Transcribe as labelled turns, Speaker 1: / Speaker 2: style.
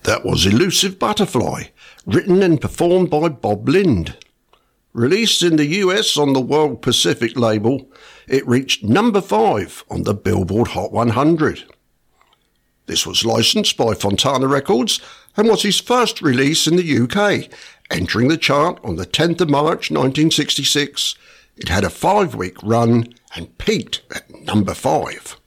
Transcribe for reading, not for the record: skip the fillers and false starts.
Speaker 1: That was Elusive Butterfly, written and performed by Bob Lind. Released in the US on the World Pacific label, it reached number 5 on the Billboard Hot 100. This was licensed by Fontana Records and was his first release in the UK, entering the chart on the 10th of March 1966. It had a 5-week run and peaked at number 5.